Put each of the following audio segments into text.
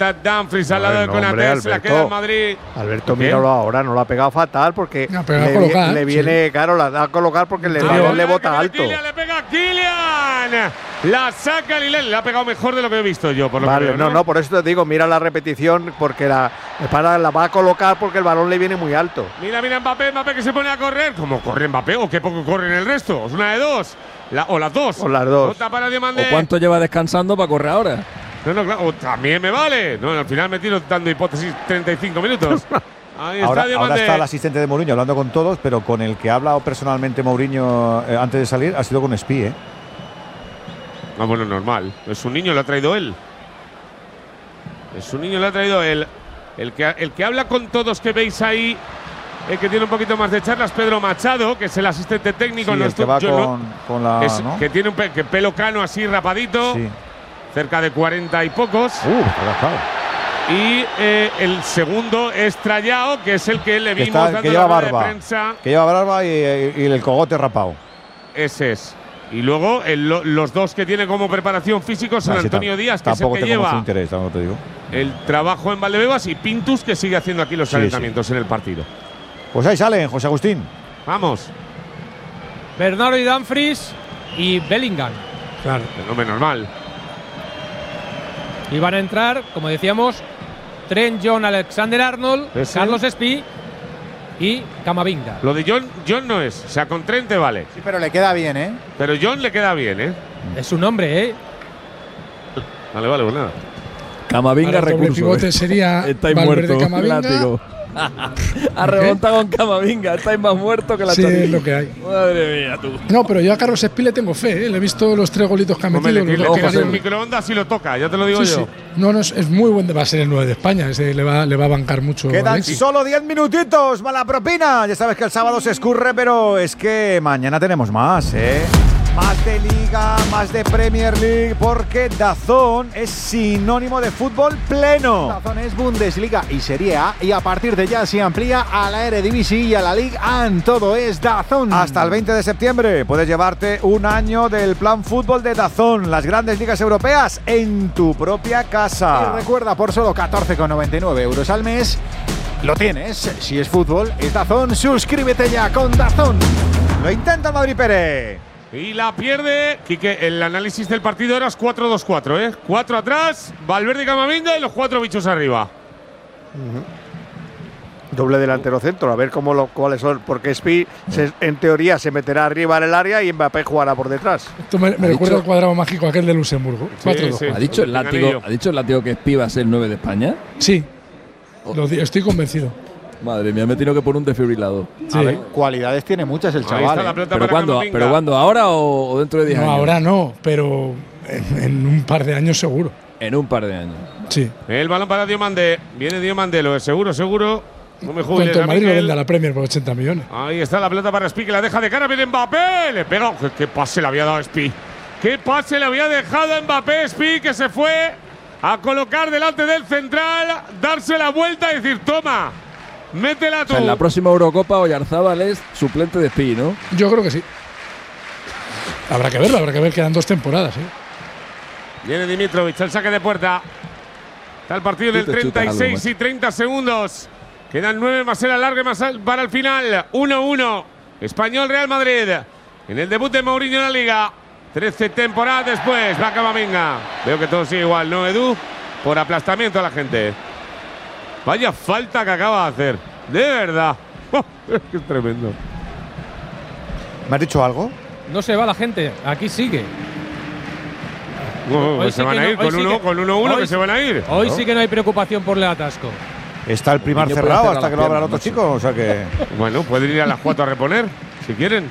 está Dumfries al lado de Konaté, se la queda el Madrid. Alberto, míralo ahora, no lo ha pegado fatal porque le viene, claro, la da a colocar porque el balón le bota alto. Le pega Kylian, la saca Lillet, le ha pegado mejor de lo que he visto yo, por lo que veo, no, por eso te digo, mira la repetición porque la va a colocar porque el balón le viene muy alto. Mira Mbappé que se pone a correr. ¿Cómo corre Mbappé? ¿O qué poco corre en el resto? ¿Es una de dos? O las dos. O las dos. ¿O cuánto lleva descansando para correr ahora? No, claro. O también me vale. No, al final me tiro dando hipótesis 35 minutos. Ahora está el asistente de Mourinho hablando con todos, pero con el que ha hablado personalmente Mourinho antes de salir ha sido con Spi, ¿eh? Ah, bueno, normal. Es un niño, lo ha traído él. El que habla con todos que veis ahí, el que tiene un poquito más de charlas, Pedro Machado, que es el asistente técnico. Sí, el que va con la… ¿no? Que tiene un pelo cano así rapadito, sí. Cerca de 40 y pocos. Y el segundo es Trayao, que es el que le vimos dando la rueda de prensa. Que lleva barba y el cogote rapado. Ese es. Y luego los dos que tiene como preparación físico son Antonio Díaz, que es el que lleva interés, te digo. El trabajo en Valdebebas, y Pintus, que sigue haciendo aquí los calentamientos en el partido. Pues ahí salen, José Agustín. Vamos. Bernardo y Dumfries y Bellingham. Claro. Fenómeno normal. Y van a entrar, como decíamos, Trent, John, Alexander-Arnold, Carlos Spi y Camavinga. Lo de John no es. O sea, con Trent te vale. Sí, pero le queda bien, ¿eh? Pero John le queda bien, ¿eh? Es un hombre, ¿eh? Vale, pues nada. Camavinga recurso. Pivote sería estáis Valverde, muerto, Camavinga. látigo. Ha remontado con Camavinga. Estáis más muerto que la Sí, es lo que hay. Madre mía, tú. No, pero yo a Carlos Spi le tengo fe, ¿eh? Le he visto los 3 golitos que ha metido. Le tiras el microondas y lo toca, ya te lo digo yo. Sí. No, es muy buen. Va a ser el 9 de España. Ese le va a bancar mucho. Quedan solo 10 minutitos. Mala propina. Ya sabes que el sábado se escurre, pero es que mañana tenemos más, ¿eh? Más de Liga, más de Premier League, porque DAZN es sinónimo de fútbol pleno. DAZN es Bundesliga y Serie A, y a partir de ya se amplía a la Eredivisie y a la Ligue 1. Todo es DAZN. Hasta el 20 de septiembre puedes llevarte un año del plan fútbol de DAZN, las grandes ligas europeas en tu propia casa. Y recuerda, por solo 14,99 euros al mes, lo tienes. Si es fútbol, es DAZN. Suscríbete ya con DAZN. Lo intenta el Madrid Pérez. Y la pierde. Quique, el análisis del partido era 4-2-4, ¿eh? 4 atrás, Valverde y Camavinga y los 4 bichos arriba. Doble delantero centro, a ver cuáles son. Porque Spi, en teoría, se meterá arriba en el área y Mbappé jugará por detrás. Esto me recuerda al cuadrado mágico aquel de Luxemburgo. 4-2. Sí. ¿Ha dicho el látigo que Spi va a ser el 9 de España? Sí. Estoy convencido. Madre mía, me he tenido que poner un desfibrilador. Sí. A ver, cualidades tiene muchas el chaval. ¿Pero cuándo? ¿Ahora o dentro de 10 años? No, ahora no, pero en un par de años seguro. En un par de años. Sí. El balón para Diomandé. Viene Diomandé, lo es seguro. No me juegues. El Madrid lo vende a la Premier por 80 millones. Ahí está la pelota para Spi, que la deja de cara. Viene Mbappé. Le pega. ¿Qué pase le había dado a Spi? ¿Qué pase le había dejado a Mbappé? Spi, que se fue a colocar delante del central, darse la vuelta y decir: toma, métela tú. O sea, en la próxima Eurocopa Oyarzábal es suplente de Spi, ¿no? Yo creo que sí. Habrá que ver, quedan 2 temporadas, ¿eh? Viene Dimitrovic, el saque de puerta. Está el partido del 36 y 30 segundos. Quedan 9 más el alargue más para el final. 1-1. Español Real Madrid. En el debut de Mourinho en la Liga. 13 temporadas después. Va Camavinga. Veo que todo sigue igual, ¿no, Edu? Por aplastamiento a la gente. Vaya falta que acaba de hacer. De verdad. Es tremendo. ¿Me has dicho algo? No se va la gente. Aquí sigue. Se van a ir con 1-1 que se van a ir. Hoy sí que no hay preocupación por el atasco. Está el primar cerrado hasta que lo abran otros chicos, o sea que… Bueno, pueden ir a las 4 a reponer, si quieren.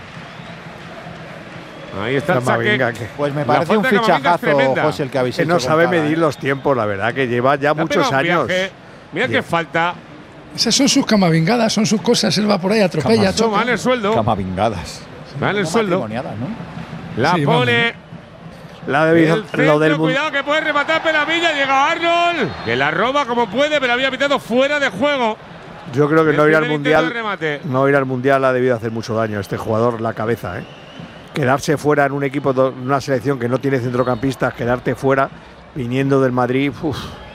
Ahí está el saque. Pues me parece un fichajazo, José, el que habéis hecho. No sabe medir los tiempos, la verdad, que lleva ya muchos años. Mira qué falta. Esas son sus camavingadas, son sus cosas. Él va por ahí, atropella, choca. Van el sueldo. Camavingadas. Van el sueldo. ¿no? La sí, pone… Lo del cuidado que puede rematar Pelavilla, llega Arnold, que la roba como puede, pero había pitado fuera de juego. Yo creo que no ir al Mundial. No ir al Mundial ha debido hacer mucho daño a este jugador la cabeza, ¿eh? Quedarse fuera en un equipo, en una selección que no tiene centrocampistas, quedarte fuera viniendo del Madrid.